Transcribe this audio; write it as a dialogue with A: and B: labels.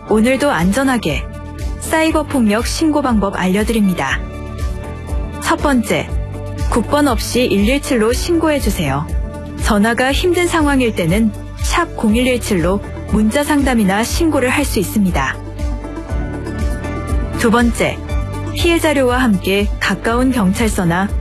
A: 오늘도 안전하게 사이버 폭력 신고 방법 알려드립니다. 첫 번째, 국번 없이 117로 신고해주세요. 전화가 힘든 상황일 때는 샵 0117로 문자 상담이나 신고를 할 수 있습니다. 두 번째, 피해 자료와 함께 가까운 경찰서나